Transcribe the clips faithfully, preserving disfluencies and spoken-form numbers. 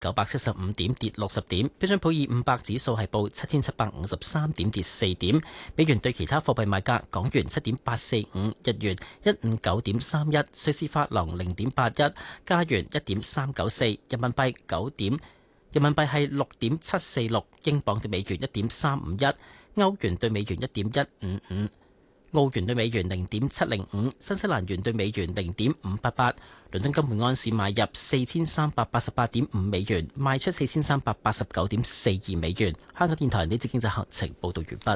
九百七十五點，跌六十點。標準普爾五百指數係報七千七百五十三點，跌四點。美元對其他貨幣賣價：港元七點八四五，日元一五九點三一，瑞士法郎零點八一，加元一點三九四，人民幣九點，人民幣係六點七四六，英鎊對美元一點三五一，歐元對美元一點一五五。澳元對美元零點七零五，新西蘭元對美元零點五八八。倫敦金每安士買入四千三百八十八點五美元，賣出四千三百八十九點四二美元。香港電台呢節經濟行情報道完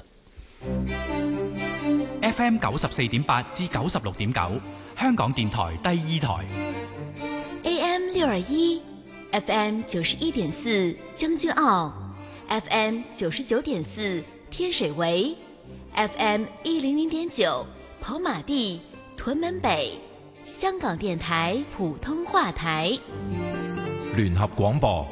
畢。F M 九十四點八至九十六點九，香港電台第二台。 A M 六二一，F M 九十一點四將軍澳 ，F M 九十九點四天水圍。F M 一零零點九跑馬地、屯門北，香港電台普通話台。 聯合廣播。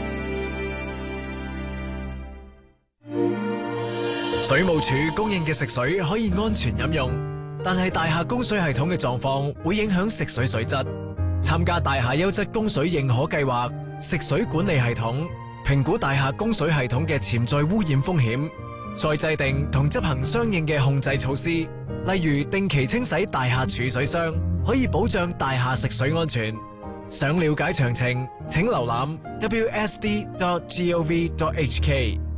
水務署供應嘅食水可以安全飲用，但係大廈供水系統嘅狀況會影響食水水質。參加大廈優質供水認可計劃，食水管理系統評估大廈供水系統嘅潛在污染風險。再制定同執行相應嘅控制措施，例如定期清洗大廈儲水箱，可以保障大廈食水安全。想了解詳情，請瀏覽 w s d dot gov dot h k。